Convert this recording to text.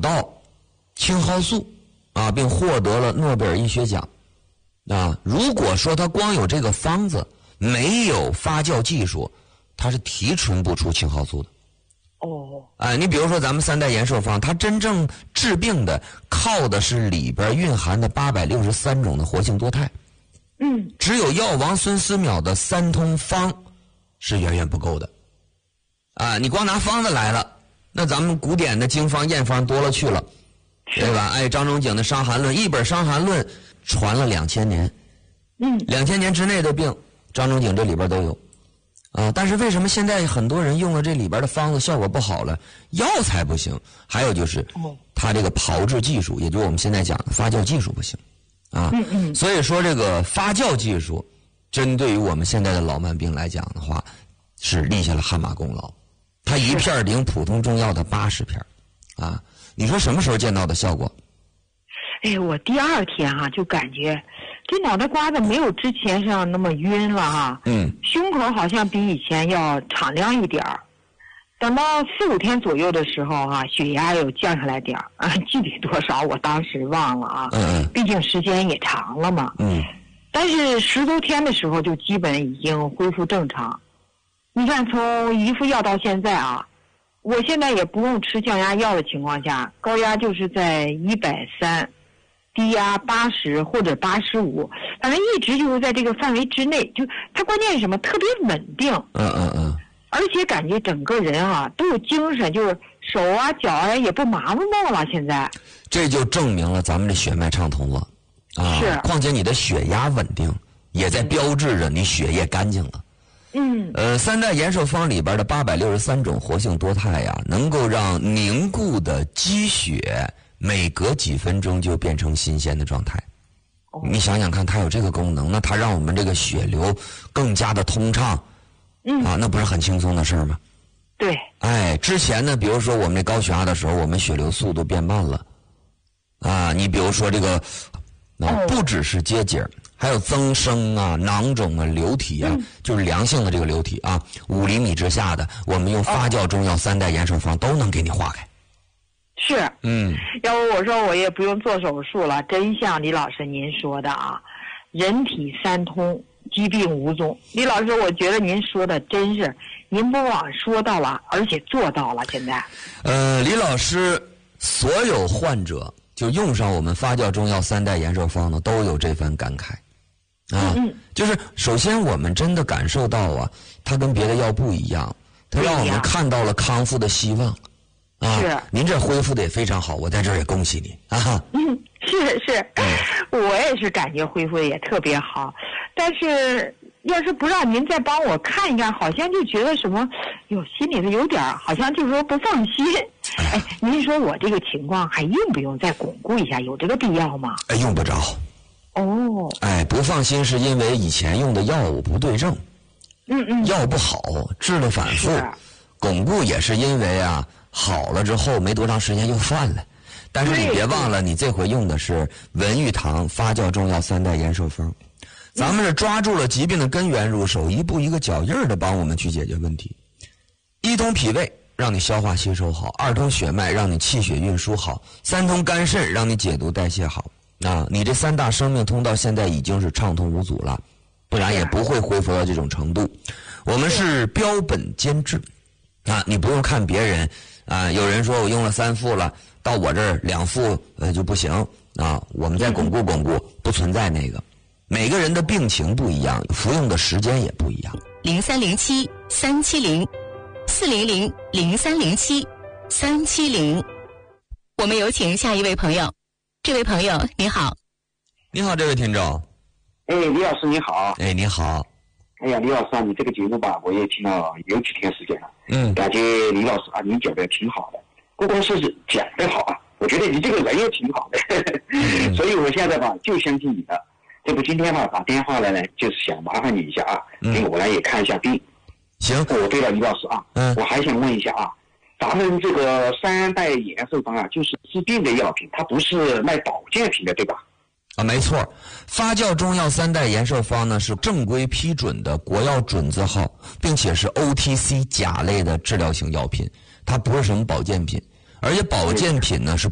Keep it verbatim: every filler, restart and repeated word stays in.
到青蒿素啊，并获得了诺贝尔医学奖啊。如果说它光有这个方子，没有发酵技术，它是提纯不出青蒿素的。 哦， 哎，你比如说咱们三代延寿方，它真正治病的靠的是里边蕴含的八百六十三种的活性多肽。 嗯， 只有药王孙思邈的三通方是远远不够的。啊，你光拿方子来了，那咱们古典的经方验方多了去了，对吧？哎，张仲景的《伤寒论》，一本《伤寒论》传了两千年， 嗯， 两千年之内的病，张仲景这里边都有。啊，但是为什么现在很多人用了这里边的方子效果不好了？药材不行，还有就是它这个炮制技术，也就是我们现在讲的发酵技术不行。啊， 嗯嗯， 所以说这个发酵技术，针对于我们现在的老慢病来讲的话，是立下了汗马功劳。它一片顶普通中药的八十片，啊，你说什么时候见到的效果？ 哎，我第二天哈、啊、就感觉这脑袋瓜子没有之前上那么晕了哈、啊， 嗯， 胸口好像比以前要敞亮一点儿。等到四五天左右的时候啊，血压又降下来点儿啊，具体多少我当时忘了啊， 嗯嗯， 毕竟时间也长了嘛， 嗯， 但是十多天的时候就基本已经恢复正常。你看从一副药到现在啊，我现在也不用吃降压药的情况下，高压就是在一百三，低压八十或者八十五，反正一直就是在这个范围之内。就它关键是什么？特别稳定。 嗯嗯嗯。 而且感觉整个人啊都有精神，就是手啊脚啊也不麻木木了。现在这就证明了咱们的血脉畅通了啊！ 是， 况且你的血压稳定，也在标志着你血液干净了。 嗯， 呃，三代延寿方里边的八百六十三种活性多肽呀，能够让凝固的积血每隔几分钟就变成新鲜的状态。 哦、 你想想看，它有这个功能，那它让我们这个血流更加的通畅。 嗯啊，那不是很轻松的事儿吗？ 对。 哎，之前呢，比如说我们这高血压的时候，我们血流速度变慢了，啊，你比如说这个，那、啊、不只是结节，还有增生啊、囊肿啊、流体啊， 嗯、 就是良性的这个流体啊，五厘米之下的，我们用发酵中药三代延寿方都能给你化开。 是， 嗯， 要不我说我也不用做手术了，真像李老师您说的啊，人体三通。疾病无踪，李老师，我觉得您说的真是，您不光说到了，而且做到了。现在， 呃，李老师，所有患者就用上我们发酵中药三代延寿方呢，都有这番感慨，啊， 嗯嗯就是首先我们真的感受到啊，它跟别的药不一样，它让我们看到了康复的希望，啊， 是， 您这恢复的也非常好，我在这儿也恭喜你啊。 嗯，是是，嗯、我也是感觉恢复的也特别好。但是，要是不让您再帮我看一看，好像就觉得什么，哟，心里头有点好像就是说不放心。哎，您说我这个情况还用不用再巩固一下？有这个必要吗？ 哎，用不着。 哦。 哎，不放心是因为以前用的药物不对症， 嗯嗯， 药不好，治了反复。巩固也是因为啊，好了之后没多长时间又犯了。但是你别忘了，你这回用的是文玉堂发酵中药三代延寿方。咱们是抓住了疾病的根源入手，一步一个脚印儿的帮我们去解决问题。一通脾胃，让你消化吸收好；二通血脉，让你气血运输好；三通肝肾，让你解毒代谢好。啊，你这三大生命通道现在已经是畅通无阻了，不然也不会恢复到这种程度。我们是标本兼治，啊，你不用看别人啊，有人说我用了三副了，到我这儿两副呃就不行啊，我们再巩固巩固，不存在那个。每个人的病情不一样，服用的时间也不一样。 零三零七三七零四零零零三零七三七零，我们有请下一位朋友。这位朋友你好。 你好，这位听众。 哎，李老师你好。 哎，你好。 哎呀，李老师啊，你这个节目吧，我也听了有几天时间了。 嗯， 感觉李老师啊，您讲的挺好的，不光是讲的好啊，我觉得你这个人也挺好的， 嗯、 所以我现在吧就相信你的。这不今天吧打电话来呢，就是想麻烦你一下啊，因为我呢也看一下病。 行。 哦，对了，李老师啊， 嗯， 我还想问一下啊，咱们这个三代延寿方啊，就是治病的药品，它不是卖保健品的，对吧？ 啊，没错，发酵中药三代延寿方呢是正规批准的国药准字号，并且是 O T C 甲类的治疗型药品，它不是什么保健品，而且保健品呢是